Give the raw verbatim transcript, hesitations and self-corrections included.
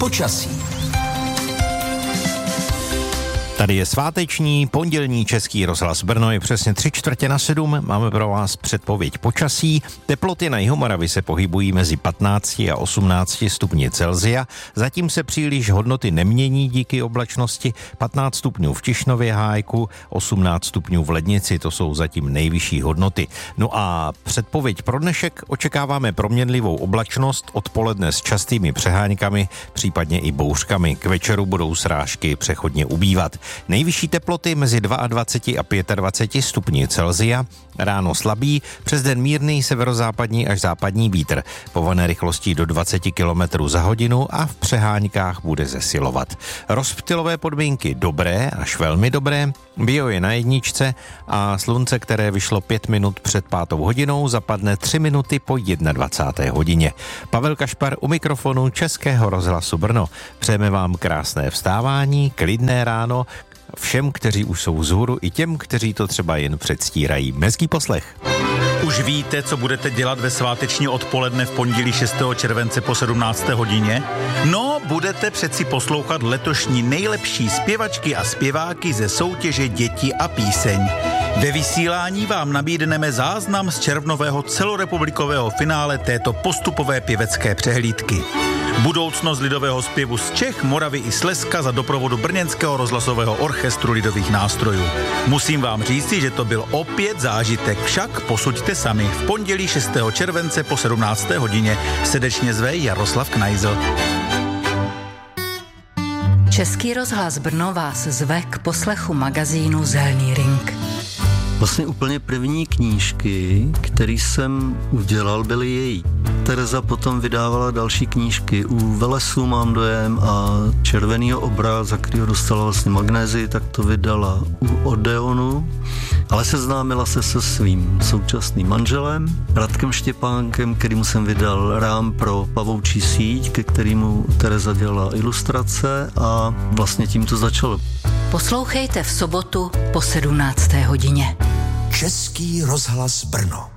počasí. Tady je sváteční pondělní Český rozhlas Brno, je přesně tři čtvrtě na sedm, máme pro vás předpověď počasí. Teploty na Jihomoravě se pohybují mezi patnácti a osmnácti stupni Celsia, zatím se příliš hodnoty nemění díky oblačnosti, patnáct stupňů v Tišnově Hájku, osmnáct stupňů v Lednici, to jsou zatím nejvyšší hodnoty. No a předpověď pro dnešek očekáváme proměnlivou oblačnost, odpoledne s častými přeháňkami, případně i bouřkami. K večeru budou srážky přechodně ubývat. Nejvyšší teploty mezi dvaceti dvěma a dvaceti pěti stupni Celsia, ráno slabý, přes den mírný severozápadní až západní vítr, povane rychlostí do dvacet kilometrů za hodinu a v přeháňkách bude zesilovat. Rozptylové podmínky dobré až velmi dobré, bio je na jedničce a slunce, které vyšlo pět minut před pátou hodinou, zapadne tři minuty po dvacáté jedné hodině. Pavel Kašpar u mikrofonu Českého rozhlasu Brno. Přejeme vám krásné vstávání, klidné ráno, všem, kteří už jsou vzhůru, i těm, kteří to třeba jen předstírají. Hezký poslech. Už víte, co budete dělat ve sváteční odpoledne v pondělí šestého července po sedmnácté hodině? No, budete přeci poslouchat letošní nejlepší zpěvačky a zpěváky ze soutěže Děti a píseň. Ve vysílání vám nabídneme záznam z červnového celorepublikového finále této postupové pěvecké přehlídky. Budoucnost lidového zpěvu z Čech, Moravy i Slezska za doprovodu brněnského rozhlasového orchestru lidových nástrojů. Musím vám říci, že to byl opět zážitek, však posuďte sami. V pondělí šestého července po sedmnácté hodině srdečně zve Jaroslav Knajzl. Český rozhlas Brno vás zve k poslechu magazínu Zelný ring. Vlastně úplně první knížky, které jsem udělal, byly její. Tereza potom vydávala další knížky. U Velesu mám dojem a Červenýho obra, za kterého dostala vlastně magnézii, tak to vydala u Odeonu. Ale seznámila se se svým současným manželem, Radkem Štěpánkem, kterýmu jsem vydal rám pro Pavoučí síť, ke kterému Tereza dělala ilustrace a vlastně tím to začalo. Poslouchejte v sobotu po sedmnácté hodině. Český rozhlas Brno.